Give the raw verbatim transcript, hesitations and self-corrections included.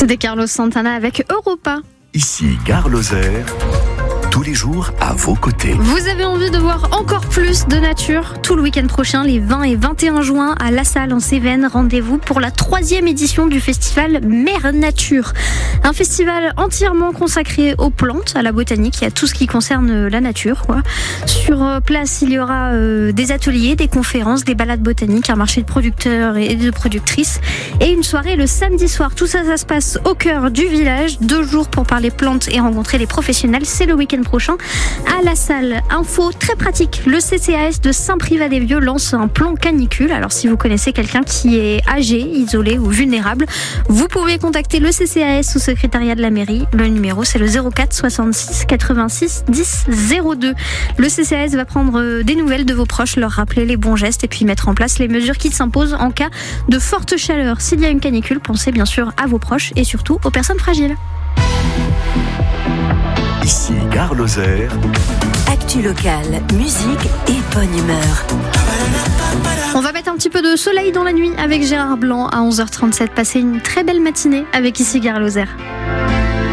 C'était Carlos Santana avec Europa. Ici Gare Lozère, tous les jours à vos côtés. Vous avez envie de voir encore plus de nature? Tout le week-end prochain, les vingt et vingt et un juin, à La Salle en Cévennes, rendez-vous pour la troisième édition du festival Mer Nature. Un festival entièrement consacré aux plantes, à la botanique et à tout ce qui concerne la nature, quoi. Sur place, il y aura euh, des ateliers, des conférences, des balades botaniques, un marché de producteurs et de productrices et une soirée le samedi soir. Tout ça, ça se passe au cœur du village. Deux jours pour parler plantes et rencontrer les professionnels. C'est le week-end prochain à La Salle. Info très pratique, le C C A S de Saint-Privat-des-Vieux lance un plan canicule. Alors si vous connaissez quelqu'un qui est âgé, isolé ou vulnérable, vous pouvez contacter le C C A S au secrétariat de la mairie. Le numéro c'est le zéro quatre soixante-six quatre-vingt-six dix zéro deux. Le C C A S va prendre des nouvelles de vos proches, leur rappeler les bons gestes et puis mettre en place les mesures qui s'imposent en cas de forte chaleur. S'il y a une canicule, pensez bien sûr à vos proches et surtout aux personnes fragiles. Ici Gare Lozère. Actu locale, musique et bonne humeur. On va mettre un petit peu de soleil dans la nuit avec Gérard Blanc à onze heures trente-sept. Passez une très belle matinée avec Ici Gare Lozère.